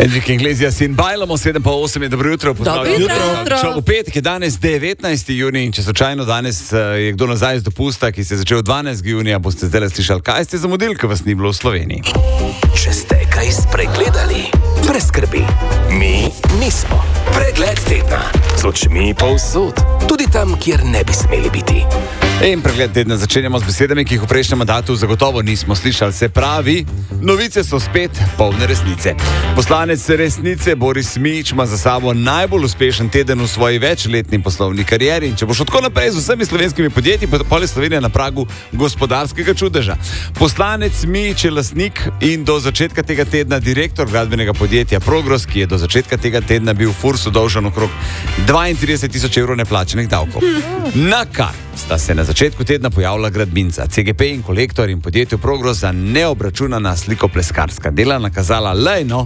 Enrique Iglesias in bajlamo 7:08 je dobro jutro. Dobro jutro. V petek je danes 19. junij in če slučajno danes je kdo nazaj z dopusta, ki se je začel 12. junija, boste zdaj slišali, kaj ste zamudili, ker vas ni bilo v Sloveniji. Če ste kaj spregledali, brez skrbi. Mi nismo. Pregled tedna. Z očmi povsod. Tudi tam, kjer ne bi smeli biti. In pregled tedna začenjamo z besedami, ki jih v prejšnjem mandatu zagotovo nismo slišali. Se pravi, novice so spet polne resnice. Poslanec Resnice Boris Mič ima za sabo najbolj uspešen teden v svoji večletni poslovni karieri. In če bo šlo tako naprej z vsemi slovenskimi podjetji, pa je Slovenija na pragu gospodarskega čudeža. Poslanec Mič je lastnik in do začetka tega tedna direktor gradbenega podjetja Progros, ki je do začetka tega tedna bil Fursu dolžan okrog 32.000 evrov neplačenih davkov. Na kar sta se na začetku tedna pojavila gradbinca, CGP in Kolektor in podjetju Progros za neobračunana slikopleskarska dela nakazala lejno.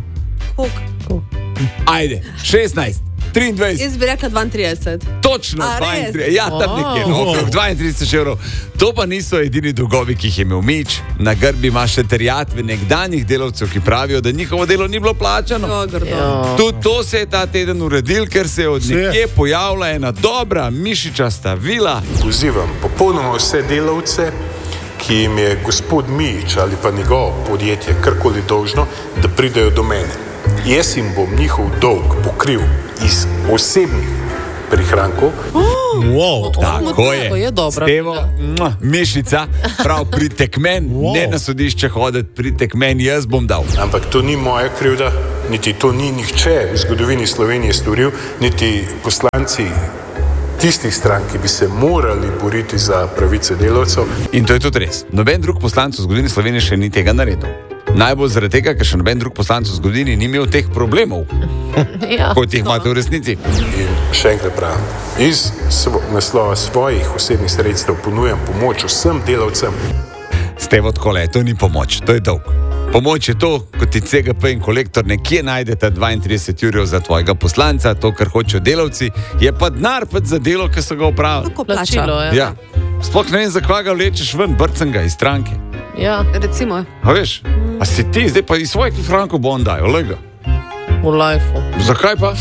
Ajde, 16, 23. Jaz bi rekla 32. Točno, 32. Ja, tam nekje, okrog 32 evrov. To pa niso edini dolgovi, ki jih je imel Mič. Na grbi ima še terjatve nekdanjih delavcev, ki pravijo, da njihovo delo ni bilo plačano. Tudi to se je ta teden uredil, ker se je od nekje pojavila ena dobra mišičasta vila. Pozivam popolnoma vse delavce, ki jim je gospod Mič ali pa njegovo podjetje karkoli dolžno, da pridejo do mene. Jaz jim bom njihov dolg pokril iz osebnih prihrankov. Tako je dobro. Stevo, mišica, prav pritek men, ne na sodišče hoditi, pritek men, jaz bom dal. Ampak to ni moja krivda, niti to ni nihče v zgodovini Slovenije storil, niti poslanci tistih strank, ki bi se morali boriti za pravice delavcev. In to je tudi res. Noben drug poslanec v zgodovini Slovenije še ni tega naredil. Najbolj zaradi tega, ker še noben drug poslanec v zgodovini ni imel teh problemov, kot jih imate v resnici. In še enkrat pravim, iz naslova svojih osebnih sredstev ponujam pomoč vsem delavcem. Stevo, takole, to ni pomoč, to je dolg. Pomoč je to, kot ti CGP in Kolektor nekje najdete 32 jurjev za tvojega poslanca, to, kar hočejo delavci, je pa denar za delo, ki so ga opravili. Plačilo, ja. Sploh ne vem, za kva ga vlečeš ven, brcem ga iz stranke. Ja, recimo. A veš, a si ti, zdaj pa iz svojih frankov bo on dajo, lega. V lifeu. Zakaj pa?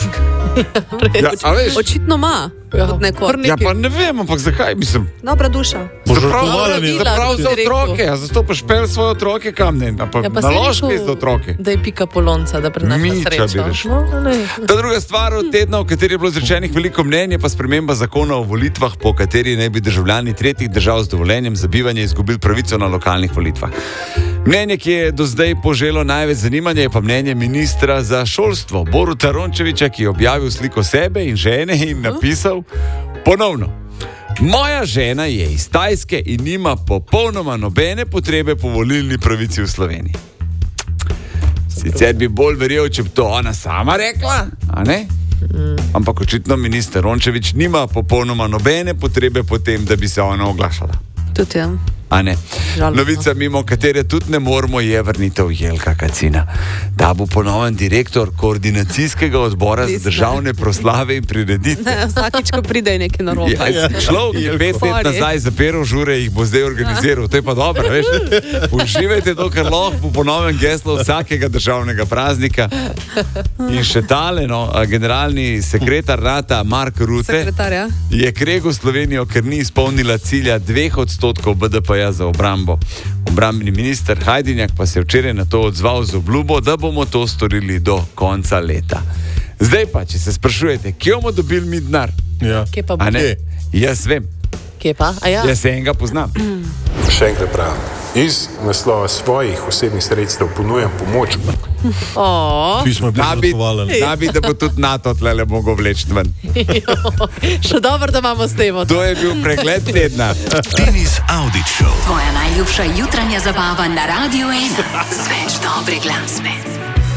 Ja, a veš? Očitno ima. Ja, pa ne vem, ampak zakaj, mislim. Dobra duša. Zaprav za otroke, a zato pa špel svoje otroke kam ne, pa naložke za otroke. Da je pika polonca, da prenaša srečo. Ta druga stvar od tedna, v kateri je bilo izrečenih veliko mnenj, je pa sprememba zakona o volitvah, po kateri naj bi državljani tretjih držav z dovoljenjem za bivanje izgubili pravico na lokalnih volitvah. Mnenje, ki je do zdaj poželo največ zanimanja, je pa mnenje ministra za šolstvo Boruta Rončevića, ki je objavil sliko sebe in žene in napisal ponovno: moja žena je iz Tajske in nima popolnoma nobene potrebe po volilni pravici v Sloveniji. Sicer bi bolj verjel, če bi to ona sama rekla, a ne? Ampak očitno minister Rončević nima popolnoma nobene potrebe po tem, da bi se ona oglašala. Tudi ja. A ne. Novica, mimo katere tudi ne moramo, je vrnitev Jelka Kacina. Da bo ponoven direktor koordinacijskega odbora za državne proslave in prireditve. Vsakič, ko pride nekaj narobe. Človek je 5 let nazaj zapiral žure, jih bo zdaj organiziral. To je pa dobro, veš. Uživajte to, kar lahko po ponovem geslu vsakega državnega praznika. In še tale, generalni sekretar NATO Mark Rutte je kregal Slovenijo, ker ni izpolnila cilja 2% BDP za obrambo. Obrambni minister Hajdinjak pa se je včeraj na to odzval z obljubo, da bomo to storili do konca leta. Zdaj pa, če se sprašujete, kje bomo dobili mi denar? Ja. Kje pa bo? Jaz vem. Kje pa? Jaz se enega poznam. Še enkrat pravim, iz naslova svojih osebnih sredstev ponujam pomoč. Nabi, da bo tudi NATO tlele mogo vleči ven. Še dobro, da imamo Stevo. To je bil pregled tedna. Denis Audić Show. Tvoja najljubša jutranja zabava na Radio 1. Z več dobre glasbe.